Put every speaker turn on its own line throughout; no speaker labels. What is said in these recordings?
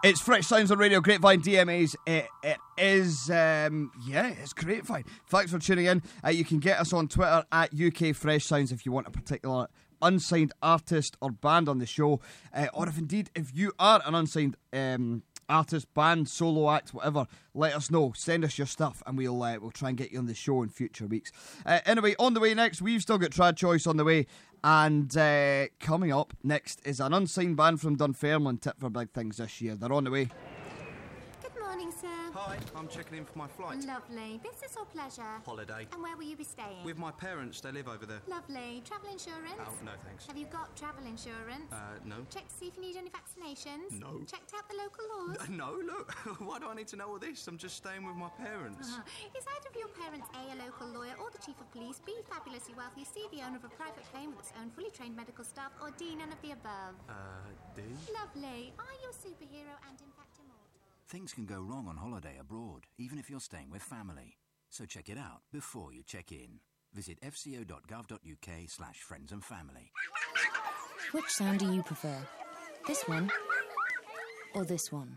It's Fresh Sounds on Radio Grapevine DMAs. It is, it's Grapevine. Thanks for tuning in. You can get us on Twitter at UK Fresh Sounds if you want a particular unsigned artist or band on the show, or if you are an unsigned artist, band, solo act, whatever, let us know. Send us your stuff and we'll try and get you on the show in future weeks. Anyway, on the way next, we've still got Trad Choice on the way, and coming up next is an unsigned band from Dunfermline, tip for big things this year. They're on the way.
Good morning, sir.
Hi, I'm checking in for my flight.
Lovely. Business or pleasure?
Holiday.
And where will you be staying?
With my parents, they live over there.
Lovely. Travel insurance?
Oh, no thanks.
Have you got travel insurance?
No.
Check to see if you need any vaccinations?
No.
Checked out the local laws?
No, look, why do I need to know all this? I'm just staying with my parents.
Is either of your parents A local lawyer, or the chief of police, B, fabulously wealthy, C, the owner of a private plane with its own fully trained medical staff, or D, none of the above?
D?
Lovely. Are you a superhero and in fact immortal?
Things can go wrong on holiday abroad, even if you're staying with family. So check it out before you check in. Visit fco.gov.uk/friends and family.
Which sound do you prefer? This one or this one?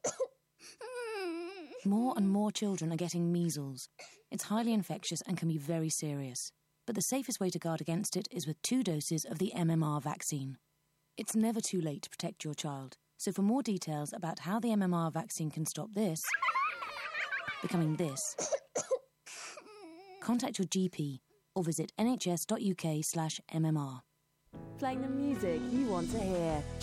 More and more children are getting measles. It's highly infectious and can be very serious. But the safest way to guard against it is with 2 doses of the MMR vaccine. It's never too late to protect your child. So for more details about how the MMR vaccine can stop this becoming this, contact your GP or visit nhs.uk/MMR.
Playing the music you want to hear.